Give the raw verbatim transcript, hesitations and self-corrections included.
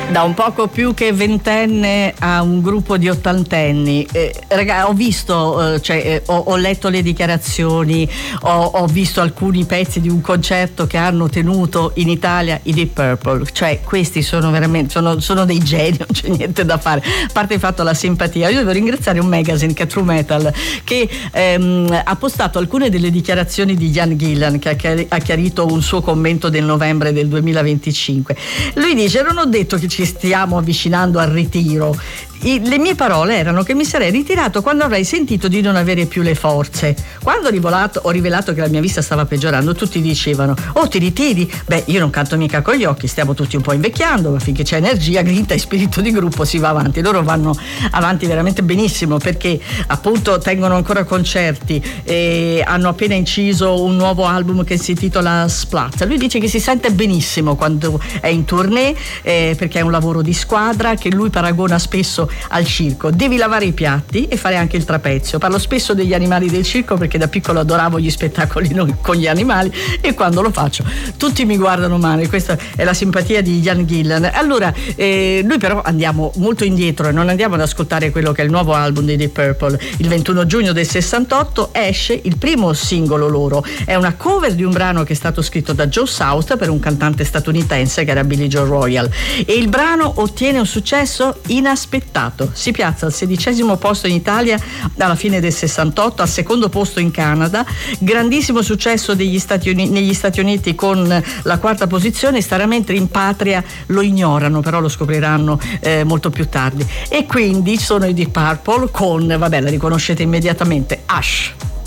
Da un poco più che ventenne a un gruppo di ottantenni. Eh, raga, ho visto, eh, cioè, eh, ho, ho letto le dichiarazioni, ho, ho visto alcuni pezzi di un concerto che hanno tenuto in Italia i Deep Purple. Cioè, questi sono veramente, sono, sono dei geni, non c'è niente da fare. A parte il fatto la simpatia. Io devo ringraziare un magazine che è True Metal, che ehm, ha postato alcune delle dichiarazioni di Ian Gillan, che ha chiarito un suo commento del novembre del duemilaventicinque. Lui dice: non ho detto che ci stiamo avvicinando al ritiro. I, le mie parole erano che mi sarei ritirato quando avrei sentito di non avere più le forze. Quando ho rivelato, ho rivelato che la mia vista stava peggiorando, tutti dicevano: oh, ti ritiri? Beh, io non canto mica con gli occhi, stiamo tutti un po' invecchiando, ma finché c'è energia, grinta e spirito di gruppo si va avanti. Loro vanno avanti veramente benissimo, perché appunto tengono ancora concerti e hanno appena inciso un nuovo album che si intitola Splat. Lui dice che si sente benissimo quando è in tournée, eh, perché è un lavoro di squadra che lui paragona spesso al circo. Devi lavare i piatti e fare anche il trapezio. Parlo spesso degli animali del circo perché da piccolo adoravo gli spettacoli con gli animali, e quando lo faccio tutti mi guardano male. Questa è la simpatia di Ian Gillan. Allora eh, noi però andiamo molto indietro e non andiamo ad ascoltare quello che è il nuovo album dei Deep Purple. Il ventuno giugno del sessantotto esce il primo singolo loro. È una cover di un brano che è stato scritto da Joe South per un cantante statunitense che era Billy Joe Royal, e il brano ottiene un successo inaspettato. Si piazza al sedicesimo posto in Italia alla fine del sessantotto, al secondo posto in Canada, grandissimo successo degli Stati Uniti, negli Stati Uniti con la quarta posizione. Stranamente in patria lo ignorano, però lo scopriranno eh, molto più tardi. E quindi sono i Deep Purple con, vabbè, la riconoscete immediatamente, Hush.